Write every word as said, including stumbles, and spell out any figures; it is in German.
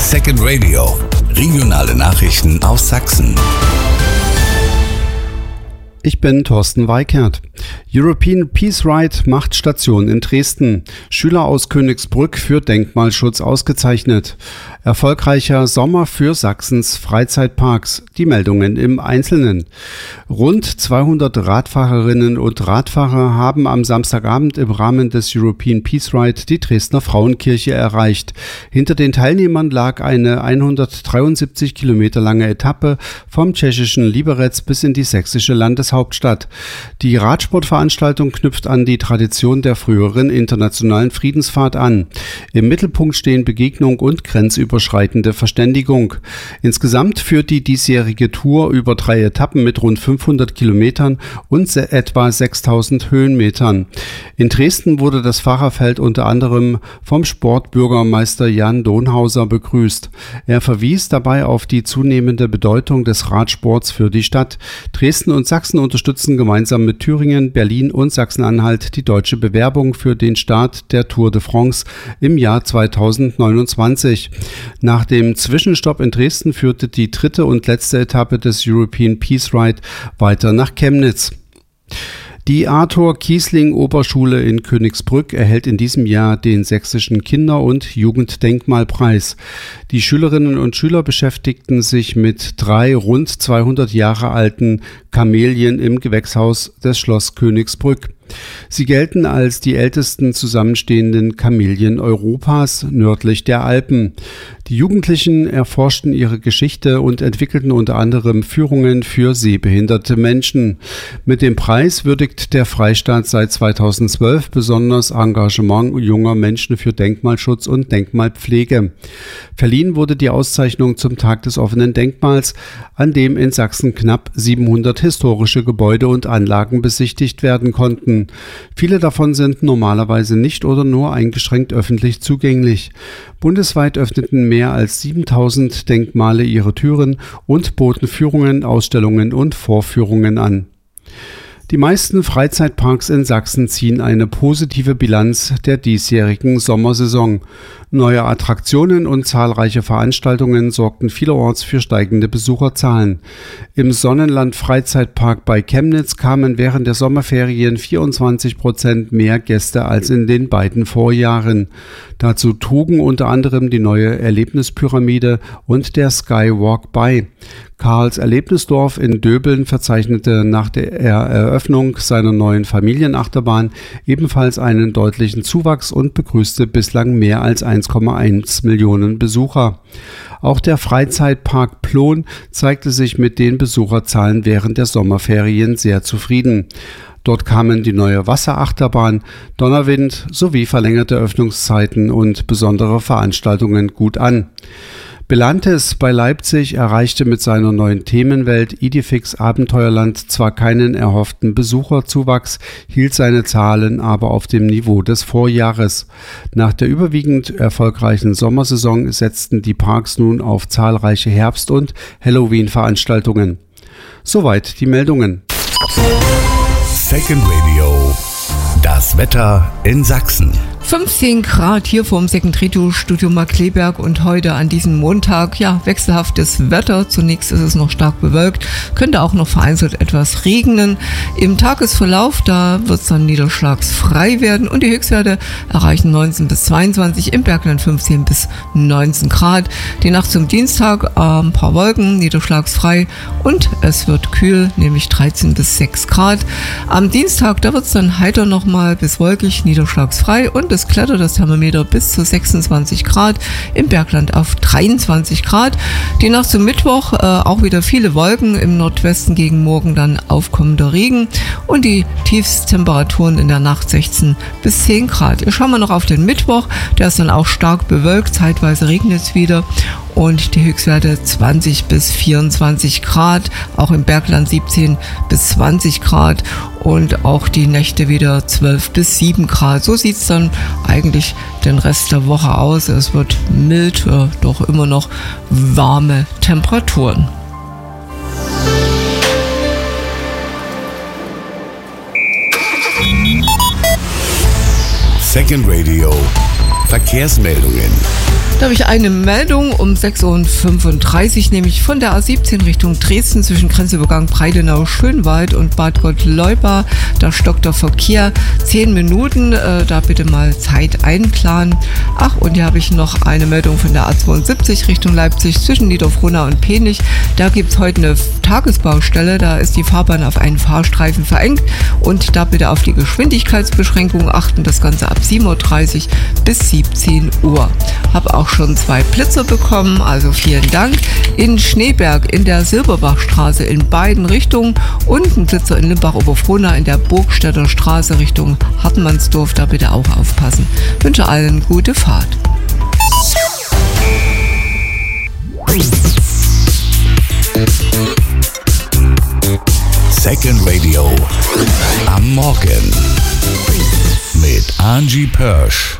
Second Radio. Regionale Nachrichten aus Sachsen. Ich bin Thorsten Weikert. European Peace Ride macht Station in Dresden. Schüler aus Königsbrück für Denkmalschutz ausgezeichnet. Erfolgreicher Sommer für Sachsens Freizeitparks. Die Meldungen im Einzelnen. Rund zweihundert Radfahrerinnen und Radfahrer haben am Samstagabend im Rahmen des European Peace Ride die Dresdner Frauenkirche erreicht. Hinter den Teilnehmern lag eine hundertdreiundsiebzig Kilometer lange Etappe vom tschechischen Liberec bis in die sächsische Landeshauptstadt. Die Radsportveranstaltung knüpft an die Tradition der früheren internationalen Friedensfahrt an. Im Mittelpunkt stehen Begegnung und grenzüberschreitende Verständigung. Insgesamt führt die diesjährige Tour über drei Etappen mit rund fünfhundert Kilometern und etwa sechstausend Höhenmetern. In Dresden wurde das Fahrerfeld unter anderem vom Sportbürgermeister Jan Donhauser begrüßt. Er verwies dabei auf die zunehmende Bedeutung des Radsports für die Stadt. Dresden und Sachsen unterstützen gemeinsam mit Thüringen, Berlin und Sachsen-Anhalt die deutsche Bewerbung für den Start der Tour de France im Jahr zweitausendneunundzwanzig. Nach dem Zwischenstopp in Dresden führte die dritte und letzte Etappe des European Peace Ride weiter nach Chemnitz. Die Arthur Kiesling Oberschule in Königsbrück erhält in diesem Jahr den Sächsischen Kinder- und Jugenddenkmalpreis. Die Schülerinnen und Schüler beschäftigten sich mit drei rund zweihundert Jahre alten Kamelien im Gewächshaus des Schloss Königsbrück. Sie gelten als die ältesten zusammenstehenden Kamelien Europas nördlich der Alpen. Die Jugendlichen erforschten ihre Geschichte und entwickelten unter anderem Führungen für sehbehinderte Menschen. Mit dem Preis würdigt der Freistaat seit zweitausendzwölf besonders Engagement junger Menschen für Denkmalschutz und Denkmalpflege. Verliehen wurde die Auszeichnung zum Tag des offenen Denkmals, an dem in Sachsen knapp siebenhundert historische Gebäude und Anlagen besichtigt werden konnten. Viele davon sind normalerweise nicht oder nur eingeschränkt öffentlich zugänglich. Bundesweit öffneten mehr als siebentausend Denkmale ihre Türen und boten Führungen, Ausstellungen und Vorführungen an. Die meisten Freizeitparks in Sachsen ziehen eine positive Bilanz der diesjährigen Sommersaison. Neue Attraktionen und zahlreiche Veranstaltungen sorgten vielerorts für steigende Besucherzahlen. Im Sonnenland Freizeitpark bei Chemnitz kamen während der Sommerferien vierundzwanzig Prozent mehr Gäste als in den beiden Vorjahren. Dazu trugen unter anderem die neue Erlebnispyramide und der Skywalk bei. Karls Erlebnisdorf in Döbeln verzeichnete nach der Eröffnung seiner neuen Familienachterbahn ebenfalls einen deutlichen Zuwachs und begrüßte bislang mehr als eins Komma eins Millionen Besucher. Auch der Freizeitpark Plon zeigte sich mit den Besucherzahlen während der Sommerferien sehr zufrieden. Dort kamen die neue Wasserachterbahn, Donnerwind sowie verlängerte Öffnungszeiten und besondere Veranstaltungen gut an. Belantes bei Leipzig erreichte mit seiner neuen Themenwelt Idefix Abenteuerland zwar keinen erhofften Besucherzuwachs, hielt seine Zahlen aber auf dem Niveau des Vorjahres. Nach der überwiegend erfolgreichen Sommersaison setzten die Parks nun auf zahlreiche Herbst- und Halloween-Veranstaltungen. Soweit die Meldungen. Second Radio. Das Wetter in Sachsen. fünfzehn Grad hier vom Second Radio Studio Markkleeberg und heute an diesem Montag, ja, wechselhaftes Wetter. Zunächst ist es noch stark bewölkt, könnte auch noch vereinzelt etwas regnen. Im Tagesverlauf, da wird es dann niederschlagsfrei werden und die Höchstwerte erreichen neunzehn bis zweiundzwanzig, im Bergland fünfzehn bis neunzehn Grad. Die Nacht zum Dienstag äh, ein paar Wolken, niederschlagsfrei und es wird kühl, nämlich dreizehn bis sechs Grad. Am Dienstag, da wird es dann heiter nochmal bis wolkig, niederschlagsfrei und es klettert das Thermometer bis zu sechsundzwanzig Grad, im Bergland auf dreiundzwanzig Grad. Die Nacht zum Mittwoch äh, auch wieder viele Wolken, im Nordwesten gegen morgen dann aufkommender Regen und die Tiefstemperaturen in der Nacht sechzehn bis zehn Grad. Wir schauen mal noch auf den Mittwoch, der ist dann auch stark bewölkt, zeitweise regnet es wieder und die Höchstwerte zwanzig bis vierundzwanzig Grad, auch im Bergland siebzehn bis zwanzig Grad und auch die Nächte wieder zwölf bis sieben Grad. So sieht es dann eigentlich den Rest der Woche aus. Es wird mild, äh, doch immer noch warme Temperaturen. Second Radio Verkehrsmeldungen. Da habe ich eine Meldung um sechs Uhr fünfunddreißig, nämlich von der A siebzehn Richtung Dresden zwischen Grenzübergang Breidenau-Schönwald und Bad Gottleuba. Da stockt der Verkehr zehn Minuten, äh, da bitte mal Zeit einplanen. Ach, und hier habe ich noch eine Meldung von der A zweiundsiebzig Richtung Leipzig zwischen Niederfrohnau und Penich. Da gibt es heute eine Tagesbaustelle, da ist die Fahrbahn auf einen Fahrstreifen verengt und da bitte auf die Geschwindigkeitsbeschränkungen achten. Das Ganze ab sieben Uhr dreißig bis siebzehn Uhr. Habe auch schon zwei Blitzer bekommen, also vielen Dank. In Schneeberg in der Silberbachstraße in beiden Richtungen und ein Blitzer in Limbach-Oberfrohnau in der Burgstädter Straße Richtung Hartmannsdorf, da bitte auch aufpassen. Ich wünsche allen gute Fahrt. Second Radio am Morgen mit Angie Pörsch.